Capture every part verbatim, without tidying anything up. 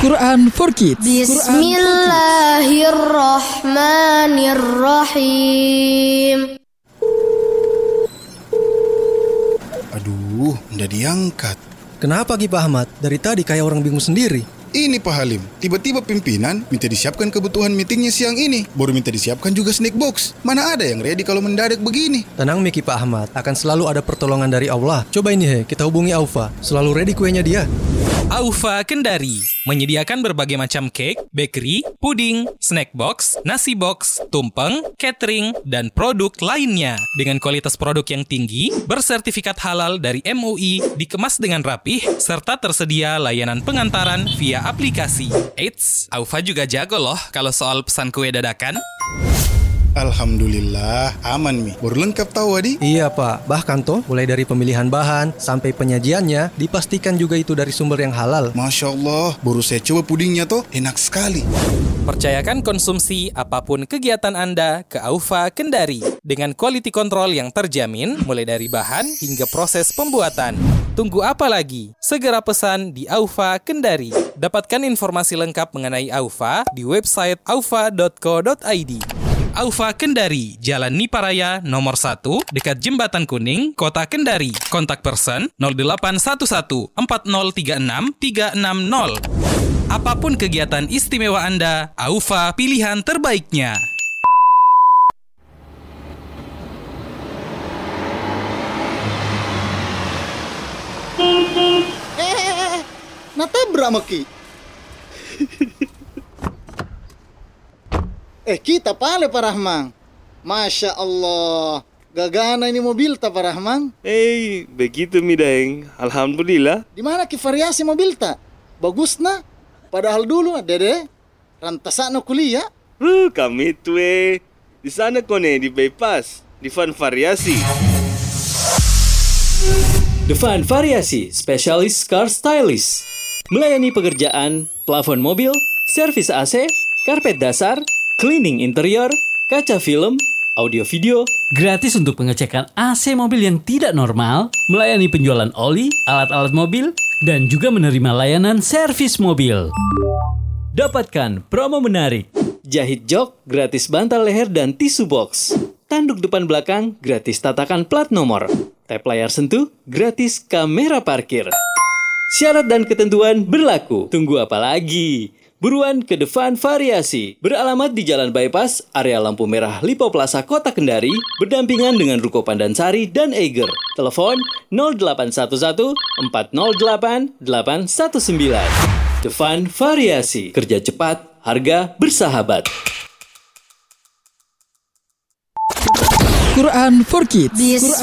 Quran for Kids. Bismillahirrahmanirrahim. Aduh, nggak diangkat. Kenapa Ki Pak Ahmad? Dari tadi kayak orang bingung sendiri. Ini Pak Halim, tiba-tiba pimpinan minta disiapkan kebutuhan meetingnya siang ini. Baru minta disiapkan juga snack box. Mana ada yang ready kalau mendadak begini? Tenang Miki Pak Ahmad, akan selalu ada pertolongan dari Allah. Coba ini he, kita hubungi Aufa. Selalu ready kuenya dia. Aufa Kendari menyediakan berbagai macam cake, bakery, puding, snack box, nasi box, tumpeng, catering, dan produk lainnya. Dengan kualitas produk yang tinggi, bersertifikat halal dari M U I, dikemas dengan rapih, serta tersedia layanan pengantaran via aplikasi. Eits, Aufa juga jago loh kalau soal pesan kue dadakan. Alhamdulillah, aman Mi. Baru lengkap tahu Adi? Iya Pak, bahkan toh mulai dari pemilihan bahan sampai penyajiannya dipastikan juga itu dari sumber yang halal. Masya Allah, baru saya coba pudingnya toh, enak sekali. Percayakan konsumsi apapun kegiatan Anda ke Aufa Kendari dengan quality control yang terjamin mulai dari bahan hingga proses pembuatan. Tunggu apa lagi? Segera pesan di Aufa Kendari. Dapatkan informasi lengkap mengenai Aufa di website aufa dot co dot i d. Aufa Kendari, Jalan Niparaya nomor satu, dekat Jembatan Kuning, Kota Kendari. Kontak person nol delapan satu satu empat nol tiga enam tiga enam nol. Apapun kegiatan istimewa Anda, Aufa pilihan terbaiknya. Eh, natabrak maki. Eh, kita pale Pak Rahman. Masya Allah, gagana ini mobil ta Pak Rahman. Eh, begitu mi Daeng. Alhamdulillah. Di mana ki variasi mobil ta? Bagus na. Padahal dulu dede rantasana kuliah. Uh, kami tuh eh. Di sana kone di bypass, di Van Variasi. The Van Variasi, spesialis car stylist. Melayani pekerjaan, plafon mobil, servis A C, karpet dasar, cleaning interior, kaca film, audio video, gratis untuk pengecekan A C mobil yang tidak normal, melayani penjualan oli, alat-alat mobil, dan juga menerima layanan servis mobil. Dapatkan promo menarik. Jahit jok, gratis bantal leher dan tisu box. Tanduk depan belakang, gratis tatakan plat nomor. Tap layar sentuh, gratis kamera parkir. Syarat dan ketentuan berlaku. Tunggu apa lagi? Buruan ke The Van Variasi. Beralamat di Jalan Bypass, area lampu merah Lipo Plaza Kota Kendari, berdampingan dengan Ruko Pandansari dan Eiger. Telepon nol delapan satu satu empat nol delapan delapan satu sembilan. The Van Variasi. Kerja cepat, harga bersahabat. Quran for Kids.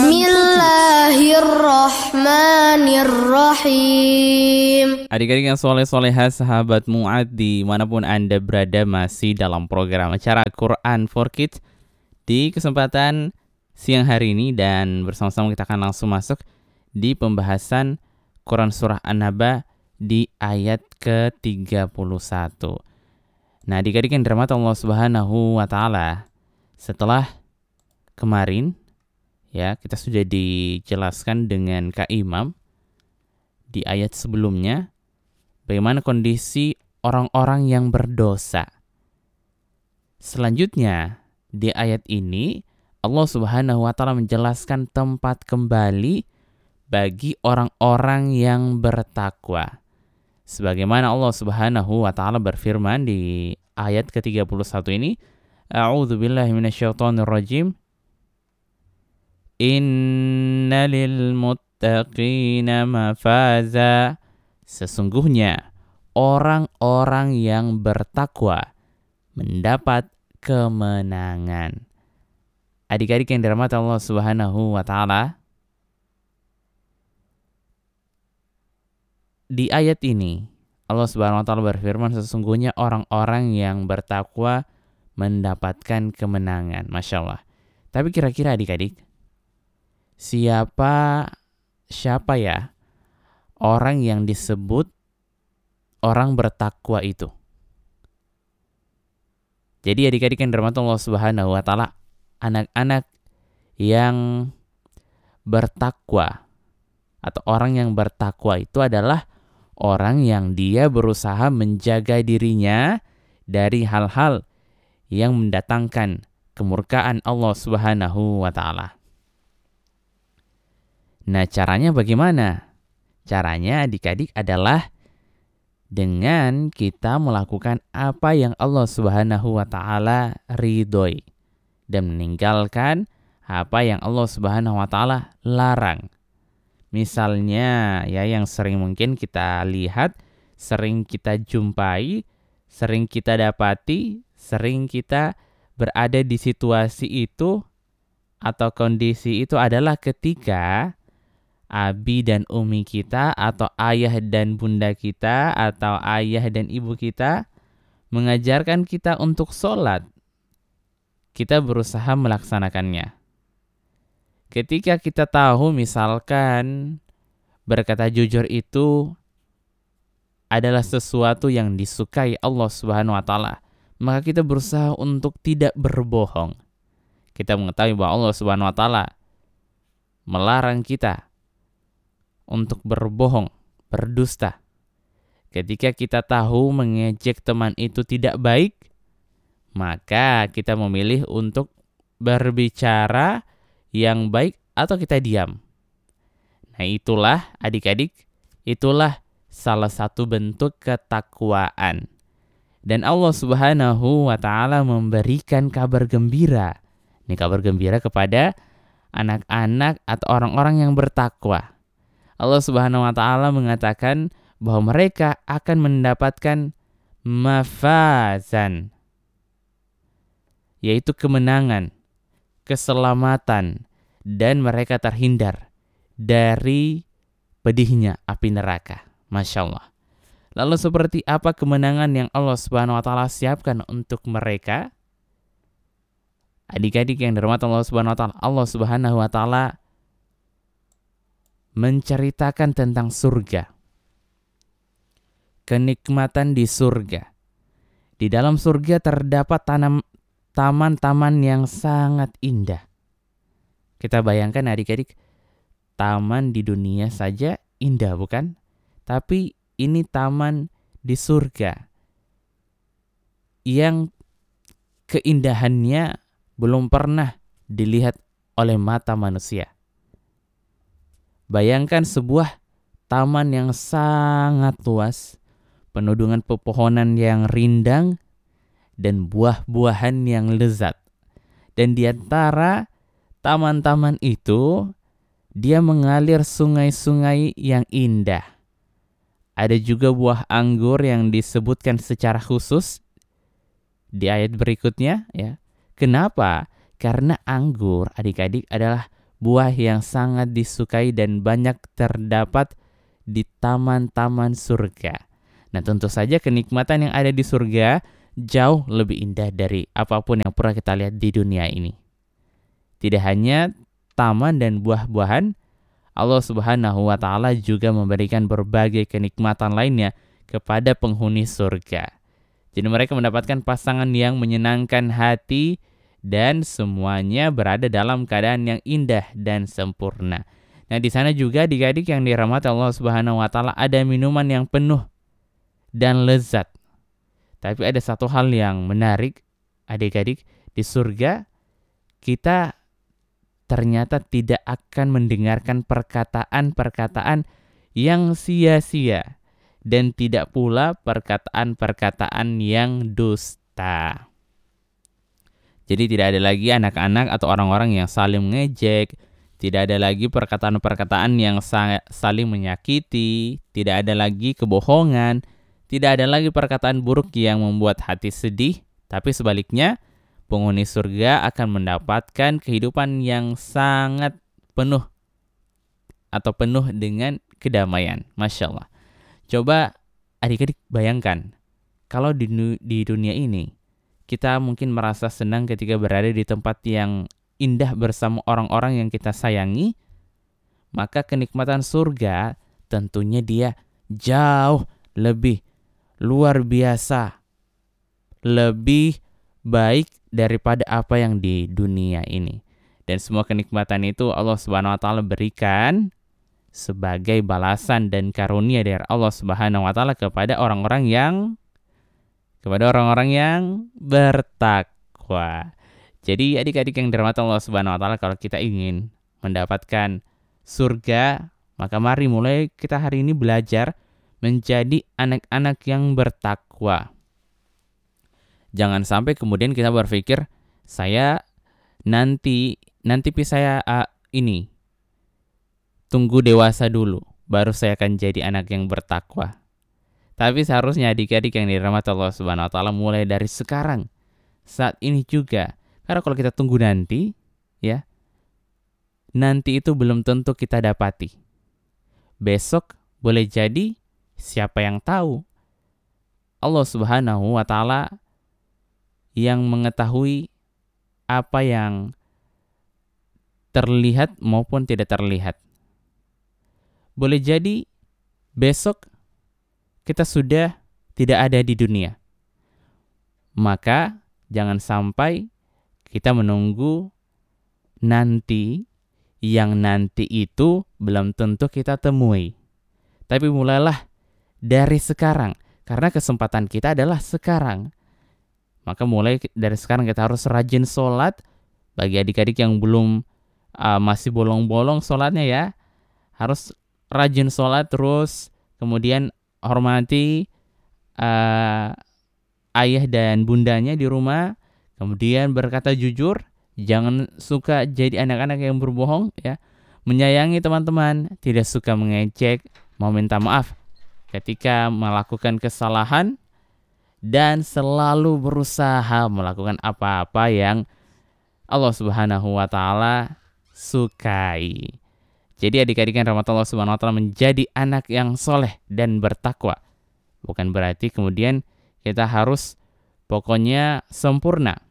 Bismillahirrahmanirrahim. Adik-adik yang soleh-solehah, sahabat Mu'ad dimanapun Anda berada, masih dalam program acara Quran for Kids di kesempatan siang hari ini, dan bersama-sama kita akan langsung masuk di pembahasan Quran Surah An-Naba di ayat ke tiga puluh satu. Nah, adik-adik yang dirahmati Allah Subhanahu wa Ta'ala, setelah kemarin ya kita sudah dijelaskan dengan Kak Imam di ayat sebelumnya bagaimana kondisi orang-orang yang berdosa. Selanjutnya di ayat ini Allah Subhanahu wa Ta'ala menjelaskan tempat kembali bagi orang-orang yang bertakwa. Sebagaimana Allah Subhanahu wa Ta'ala berfirman di ayat ke tiga puluh satu ini, A'udzubillahi minasyaitonirrajim. Inna lil muttaqina mafaza. Sesungguhnya orang-orang yang bertakwa mendapat kemenangan. Adik-adik yang dirahmati Allah Subhanahu wa Ta'ala, di ayat ini Allah Subhanahu wa Ta'ala berfirman, sesungguhnya orang-orang yang bertakwa mendapatkan kemenangan. Masya Allah. Tapi kira-kira adik-adik, Siapa siapa ya orang yang disebut orang bertakwa itu? Jadi adik-adik yang dirahmati Allah Subhanahu wa Ta'ala, anak-anak yang bertakwa atau orang yang bertakwa itu adalah orang yang dia berusaha menjaga dirinya dari hal-hal yang mendatangkan kemurkaan Allah Subhanahu wa taala. Nah, caranya bagaimana? Caranya adik-adik adalah dengan kita melakukan apa yang Allah Subhanahu wa taala ridhoi dan meninggalkan apa yang Allah Subhanahu wa taala larang. Misalnya ya yang sering mungkin kita lihat, sering kita jumpai, sering kita dapati, sering kita berada di situasi itu atau kondisi itu adalah ketika abi dan umi kita atau ayah dan bunda kita atau ayah dan ibu kita mengajarkan kita untuk sholat. Kita berusaha melaksanakannya. Ketika kita tahu misalkan berkata jujur itu adalah sesuatu yang disukai Allah Subhanahu wa taala, maka kita berusaha untuk tidak berbohong. Kita mengetahui bahwa Allah Subhanahu wa taala melarang kita untuk berbohong, berdusta. Ketika kita tahu mengejek teman itu tidak baik, maka kita memilih untuk berbicara yang baik atau kita diam. Nah, itulah adik-adik, itulah salah satu bentuk ketakwaan. Dan Allah Subhanahu wa taala memberikan kabar gembira. Ini kabar gembira kepada anak-anak atau orang-orang yang bertakwa. Allah Subhanahu wa taala mengatakan bahwa mereka akan mendapatkan mafazan, yaitu kemenangan, keselamatan, dan mereka terhindar dari pedihnya api neraka. Masya Allah. Lalu seperti apa kemenangan yang Allah Subhanahu wa taala siapkan untuk mereka? Adik-adik yang dirahmati Allah Subhanahu wa taala, Allah Subhanahu wa taala menceritakan tentang surga. Kenikmatan di surga. Di dalam surga terdapat tanam taman-taman yang sangat indah. Kita bayangkan adik-adik, taman di dunia saja indah bukan? Tapi ini taman di surga yang keindahannya belum pernah dilihat oleh mata manusia. Bayangkan sebuah taman yang sangat luas, penuh dengan pepohonan yang rindang, dan buah-buahan yang lezat. Dan di antara taman-taman itu, dia mengalir sungai-sungai yang indah. Ada juga buah anggur yang disebutkan secara khusus di ayat berikutnya. Ya. Kenapa? Karena anggur, adik-adik, adalah buah yang sangat disukai dan banyak terdapat di taman-taman surga. Nah, tentu saja kenikmatan yang ada di surga jauh lebih indah dari apapun yang pernah kita lihat di dunia ini. Tidak hanya taman dan buah-buahan, Allah Subhanahu wa taala juga memberikan berbagai kenikmatan lainnya kepada penghuni surga. Jadi mereka mendapatkan pasangan yang menyenangkan hati dan semuanya berada dalam keadaan yang indah dan sempurna. Nah, di sana juga adik-adik yang dirahmati Allah Subhanahu wa taala ada minuman yang penuh dan lezat. Tapi ada satu hal yang menarik, adik-adik, di surga kita ternyata tidak akan mendengarkan perkataan-perkataan yang sia-sia dan tidak pula perkataan-perkataan yang dusta. Jadi tidak ada lagi anak-anak atau orang-orang yang saling mengejek, tidak ada lagi perkataan-perkataan yang saling menyakiti, tidak ada lagi kebohongan, tidak ada lagi perkataan buruk yang membuat hati sedih, tapi sebaliknya penghuni surga akan mendapatkan kehidupan yang sangat penuh atau penuh dengan kedamaian. Masya Allah. Coba adik-adik bayangkan, kalau di, di dunia ini, kita mungkin merasa senang ketika berada di tempat yang indah bersama orang-orang yang kita sayangi, maka kenikmatan surga tentunya dia jauh lebih luar biasa, lebih baik daripada apa yang di dunia ini. Dan semua kenikmatan itu Allah Subhanahu wa taala berikan sebagai balasan dan karunia dari Allah Subhanahu wa taala kepada orang-orang yang kepada orang-orang yang bertakwa. Jadi adik-adik yang dirahmati Allah Subhanahu wa taala, kalau kita ingin mendapatkan surga, maka mari mulai kita hari ini belajar menjadi anak-anak yang bertakwa. Jangan sampai kemudian kita berpikir, saya nanti nanti saya uh, ini tunggu dewasa dulu, baru saya akan jadi anak yang bertakwa. Tapi seharusnya adik-adik yang dirahmati Allah Subhanahu wa taala mulai dari sekarang, saat ini juga. Karena kalau kita tunggu nanti, ya, nanti itu belum tentu kita dapati. Besok boleh jadi, siapa yang tahu? Allah Subhanahu wa taala yang mengetahui apa yang terlihat maupun tidak terlihat. Boleh jadi besok kita sudah tidak ada di dunia. Maka jangan sampai kita menunggu nanti, yang nanti itu belum tentu kita temui. Tapi mulailah dari sekarang, karena kesempatan kita adalah sekarang. Maka mulai dari sekarang kita harus rajin sholat. Bagi adik-adik yang belum uh, masih bolong-bolong sholatnya ya, harus rajin sholat terus. Kemudian hormati uh, ayah dan bundanya di rumah. Kemudian berkata jujur, jangan suka jadi anak-anak yang berbohong ya. Menyayangi teman-teman, tidak suka mengejek, mau minta maaf ketika melakukan kesalahan, dan selalu berusaha melakukan apa-apa yang Allah Subhanahu wa taala sukai. Jadi adik-adik yang rahmat Allah Subhanahu wa taala, menjadi anak yang soleh dan bertakwa. Bukan berarti kemudian kita harus pokoknya sempurna.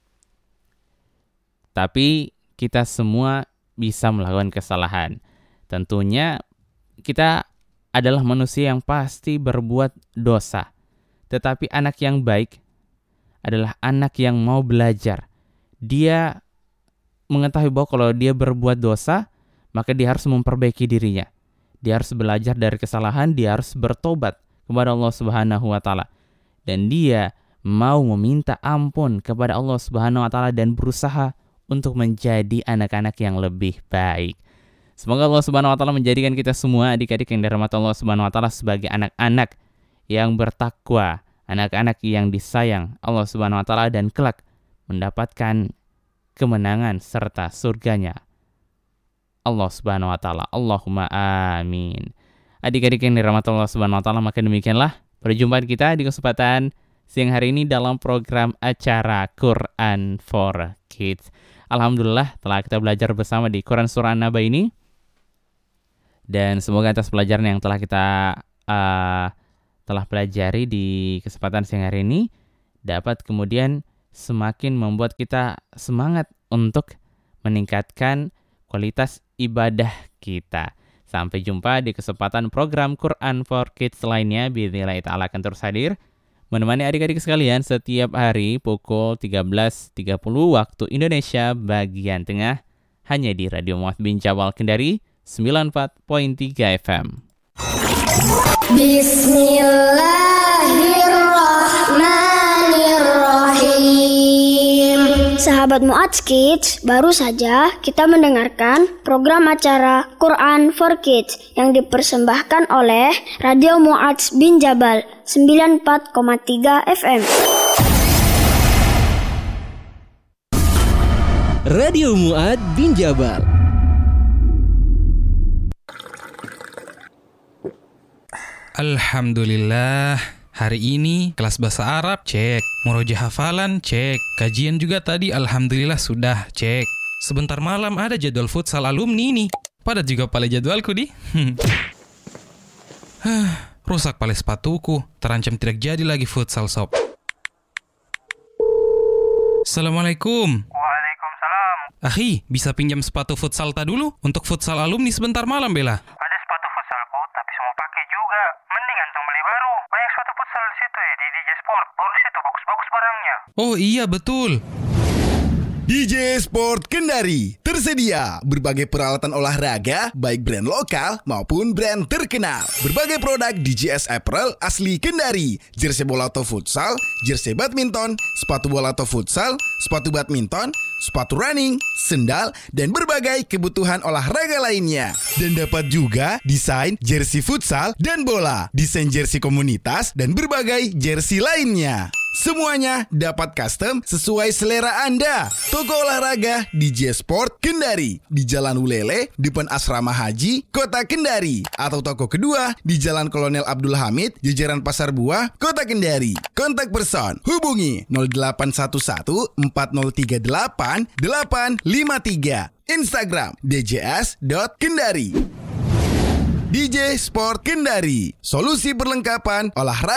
Tapi kita semua bisa melakukan kesalahan. Tentunya kita adalah manusia yang pasti berbuat dosa. Tetapi anak yang baik adalah anak yang mau belajar. Dia mengetahui bahwa kalau dia berbuat dosa, maka dia harus memperbaiki dirinya. Dia harus belajar dari kesalahan, dia harus bertobat kepada Allah Subhanahu wa taala. Dan dia mau meminta ampun kepada Allah Subhanahu wa taala dan berusaha untuk menjadi anak-anak yang lebih baik. Semoga Allah Subhanahu wa taala menjadikan kita semua adik-adik yang dirahmati Allah Subhanahu wa taala sebagai anak-anak yang bertakwa, anak-anak yang disayang Allah Subhanahu wa taala, dan kelak mendapatkan kemenangan serta surganya Allah Subhanahu wa taala. Allahumma amin. Adik-adik yang dirahmati Allah Subhanahu wa taala, maka demikianlah perjumpaan kita di kesempatan siang hari ini dalam program acara Quran for Kids. Alhamdulillah telah kita belajar bersama di Quran Surah An-Naba ini. Dan semoga atas pelajaran yang telah kita uh, telah pelajari di kesempatan siang hari ini dapat kemudian semakin membuat kita semangat untuk meningkatkan kualitas ibadah kita. Sampai jumpa di kesempatan program Quran for Kids lainnya. Biidznillah ta'ala akan terus hadir menemani adik-adik sekalian setiap hari pukul tiga belas tiga puluh waktu Indonesia bagian tengah, hanya di Radio Mu'adz bin Jabal Kendari sembilan puluh empat koma tiga F M. Bismillahirrahmanirrahim. Sahabat Mu'adz Kids, baru saja kita mendengarkan program acara Quran for Kids yang dipersembahkan oleh Radio Mu'adz bin Jabal sembilan puluh empat koma tiga F M. Radio Mu'adz bin Jabal. Alhamdulillah, hari ini kelas bahasa Arab cek, murojaah hafalan cek, kajian juga tadi alhamdulillah sudah cek. Sebentar malam ada jadwal futsal alumni nih. Padat juga pale jadwalku di. Rusak pale sepatuku, terancam tidak jadi lagi futsal sob. Assalamualaikum. Waalaikumsalam. Akhi, bisa pinjam sepatu futsal ta dulu untuk futsal alumni sebentar malam bela? Ada sepatu futsalku, tapi semua pakai juga. Mending antum beli baru. Banyak sepatu futsal di situ ya, di D J Sport. Bagus itu, bagus-bagus barangnya. Oh iya betul. D J Sport Kendari, terus Tersedia berbagai peralatan olahraga, baik brand lokal maupun brand terkenal. Berbagai produk D J S Apparel asli Kendari, jersey bola atau futsal, jersey badminton, sepatu bola atau futsal, sepatu badminton, sepatu running, sendal, dan berbagai kebutuhan olahraga lainnya. Dan dapat juga desain jersey futsal dan bola, desain jersey komunitas, dan berbagai jersey lainnya. Semuanya dapat custom sesuai selera Anda. Toko olahraga D J Sport Kendari di Jalan Ulele, depan Asrama Haji, Kota Kendari. Atau toko kedua di Jalan Kolonel Abdul Hamid, jajaran Pasar Buah, Kota Kendari. Kontak person hubungi nol delapan satu satu empat nol tiga delapan delapan lima tiga. Instagram d j s dot kendari. D J Sport Kendari, solusi perlengkapan olahraga